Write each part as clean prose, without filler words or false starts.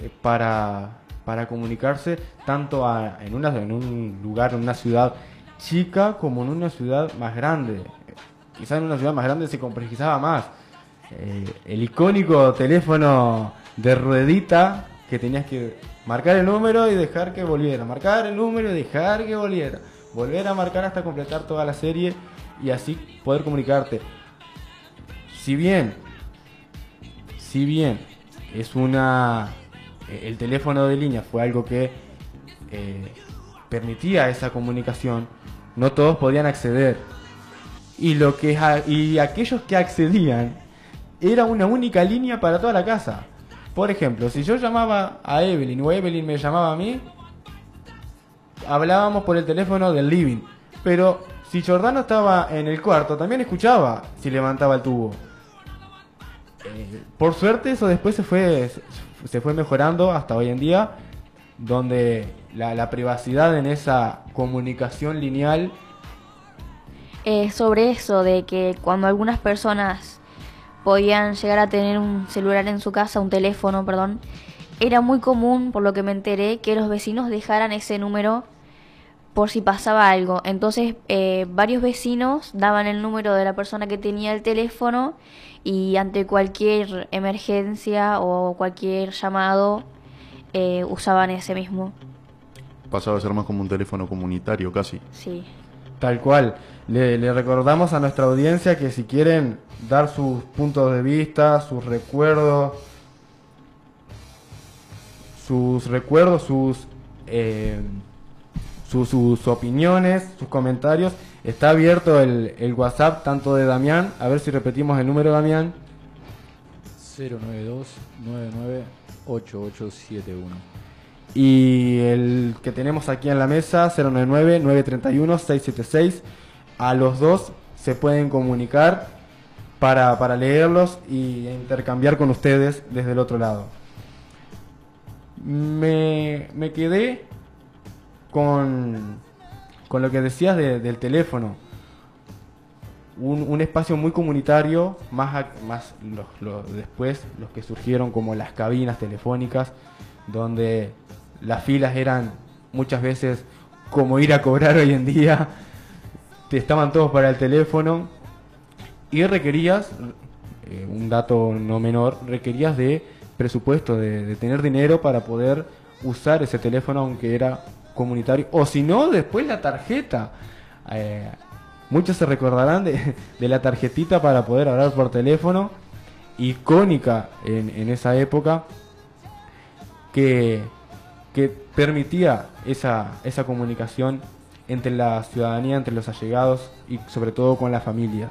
para comunicarse tanto en un lugar, en una ciudad chica como en una ciudad más grande. Quizás en una ciudad más grande se complejizaba más. El icónico teléfono de ruedita que tenías que marcar el número y dejar que volviera, marcar el número y dejar que volviera, volver a marcar hasta completar toda la serie y así poder comunicarte. Si bien es el teléfono de línea fue algo que permitía esa comunicación, no todos podían acceder. Y aquellos que accedían era una única línea para toda la casa. Por ejemplo, si yo llamaba a Evelyn o Evelyn me llamaba a mí, hablábamos por el teléfono del living. Pero si Jordano estaba en el cuarto, también escuchaba si levantaba el tubo. Por suerte eso después se fue mejorando hasta hoy en día, donde la privacidad en esa comunicación lineal. Sobre eso de que cuando algunas personas podían llegar a tener un celular en su casa, un teléfono, perdón, era muy común, por lo que me enteré, que los vecinos dejaran ese número por si pasaba algo. Entonces varios vecinos daban el número de la persona que tenía el teléfono y ante cualquier emergencia o cualquier llamado usaban ese mismo. Pasaba a ser más como un teléfono comunitario casi. Sí. Tal cual. Le recordamos a nuestra audiencia que si quieren dar sus puntos de vista, sus recuerdos, sus opiniones, sus comentarios, está abierto el WhatsApp tanto de Damián, a ver si repetimos el número, Damián. 092-998871. Y el que tenemos aquí en la mesa, 099-931-676. A los dos se pueden comunicar para leerlos y intercambiar con ustedes desde el otro lado. Me quedé con lo que decías del teléfono. Un espacio muy comunitario, más después los que surgieron como las cabinas telefónicas, donde las filas eran muchas veces como ir a cobrar hoy en día. Estaban todos para el teléfono y requerías, un dato no menor, requerías de presupuesto, de tener dinero para poder usar ese teléfono aunque era comunitario, o si no, después la tarjeta. Muchos se recordarán de la tarjetita para poder hablar por teléfono, icónica en esa época, que permitía esa comunicación entre la ciudadanía, entre los allegados y sobre todo con las familias.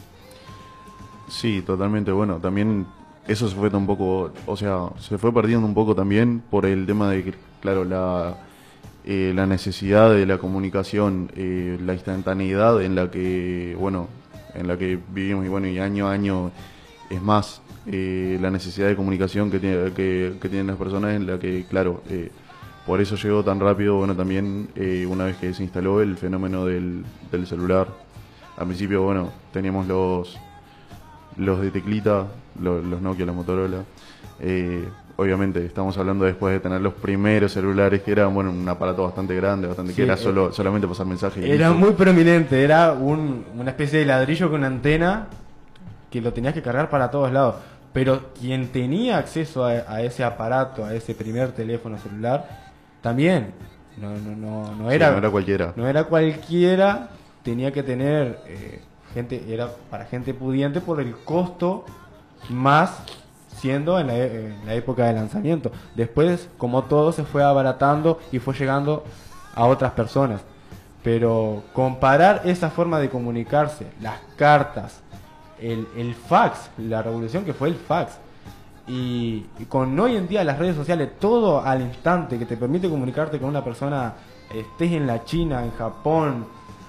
Sí, totalmente. Bueno, también eso se fue un poco, o sea, se fue perdiendo un poco también por el tema de que, claro, la necesidad de la comunicación, la instantaneidad en la que, bueno, en la que vivimos, y bueno, y año a año es más la necesidad de comunicación que tienen las personas, en la que, claro, por eso llegó tan rápido, bueno, también una vez que se instaló el fenómeno del celular. Al principio, bueno, teníamos los de teclita, los Nokia, los Motorola. Obviamente estamos hablando después de tener los primeros celulares, que eran, bueno, un aparato bastante grande, sí, que era solamente pasar mensajes. Era muy prominente, era una especie de ladrillo con antena que lo tenías que cargar para todos lados. Pero quien tenía acceso a ese aparato, a ese primer teléfono celular, también no era cualquiera. No era cualquiera, tenía que tener era para gente pudiente por el costo, más siendo en la época de lanzamiento. Después, como todo, se fue abaratando y fue llegando a otras personas. Pero comparar esa forma de comunicarse, las cartas, el fax, la revolución que fue el fax, y con hoy en día las redes sociales, todo al instante que te permite comunicarte con una persona, estés en la China, en Japón,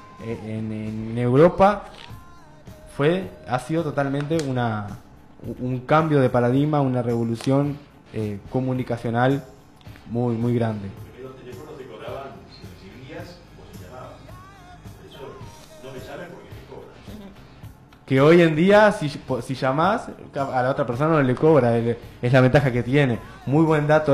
en Europa, ha sido totalmente un cambio de paradigma, una revolución comunicacional muy, muy grande. Los teléfonos te cobraban si recibías o si llamabas. Por eso no me llamen porque te cobran. Que hoy en día, si llamás, a la otra persona no le cobra, es la ventaja que tiene. Muy buen dato